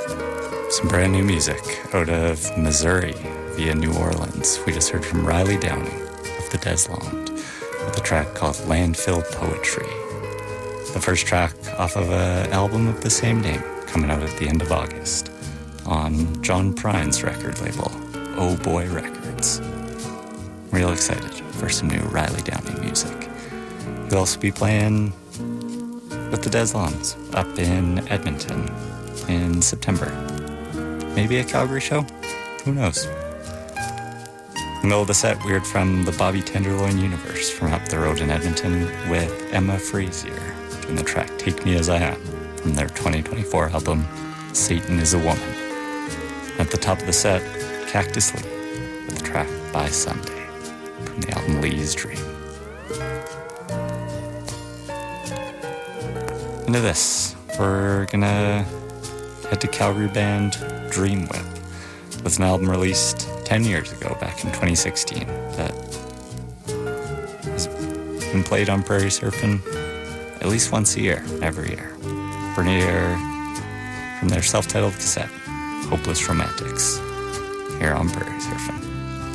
Some brand new music out of Missouri via New Orleans. We just heard from Riley Downing of the Desland with a track called Landfill Poetry. The first track off of an album of the same name coming out at the end of August on John Prine's record label, Oh Boy Records. Real excited for some new Riley Downing music. He'll also be playing with the Deslands up in Edmonton in September. Maybe a Calgary show? Who knows? In the middle of the set, we heard from the Bobby Tenderloin Universe from up the road in Edmonton with Emma Frazier doing the track Take Me As I Am from their 2024 album Satan Is a Woman. At the top of the set, Cactus Lee with the track By Sunday from the album Lee's Dream. Into this, we're gonna head to Calgary band Dream Whip with an album released 10 years ago, back in 2016, that has been played on Prairie Surfing at least once a year, every year. From their self-titled cassette, Hopeless Romantics, here on Prairie Surfing.